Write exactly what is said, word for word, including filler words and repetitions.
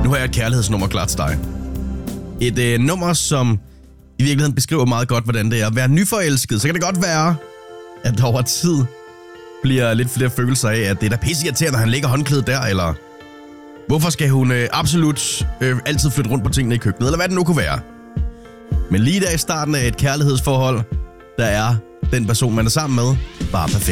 Nu har jeg et kærlighedsnummer klar til dig. Et øh, nummer, som i virkeligheden beskriver meget godt, hvordan det er at være nyforelsket. Så kan det godt være, at der over tid bliver lidt flere følelser af, at det er da pisseirriterende, når han lægger håndklædet der, eller hvorfor skal hun øh, absolut øh, altid flytte rundt på tingene i køkkenet, eller hvad det nu kunne være. Men lige der i starten af et kærlighedsforhold, der er den person, man er sammen med, bare perfekt.